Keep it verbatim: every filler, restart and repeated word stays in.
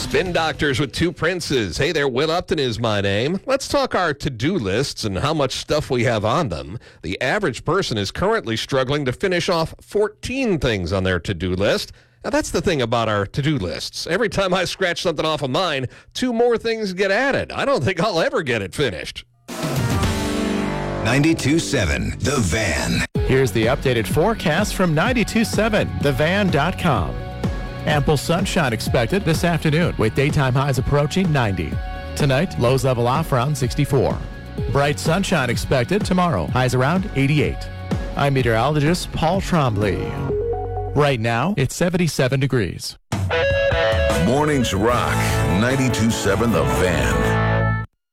Spin Doctors with two princes. Hey there, Will Upton is my name. Let's talk our to-do lists and how much stuff we have on them. The average person is currently struggling to finish off fourteen things on their to-do list. Now, that's the thing about our to-do lists. Every time I scratch something off of mine, two more things get added. I don't think I'll ever get it finished. ninety-two point seven The Van. Here's the updated forecast from ninety-two point seven the van dot com. Ample sunshine expected this afternoon with daytime highs approaching ninety. Tonight, lows level off around sixty-four. Bright sunshine expected tomorrow, highs around eighty-eight. I'm meteorologist Paul Trombley. Right now, it's seventy-seven degrees. Mornings rock. ninety-two point seven The Van.